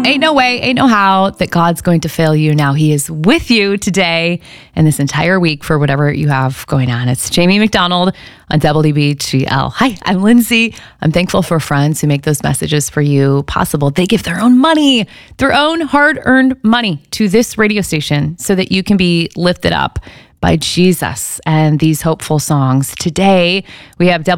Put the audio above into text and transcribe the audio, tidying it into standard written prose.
Ain't no way, ain't no how that God's going to fail you. Now he is with you today and this entire week for whatever you have going on. It's Jamie McDonald on WBGL. Hi, I'm Lindsay. I'm thankful for friends who make those messages for you possible. They give their own money, their own hard-earned money to this radio station so that you can be lifted up by Jesus and these hopeful songs. Today, we have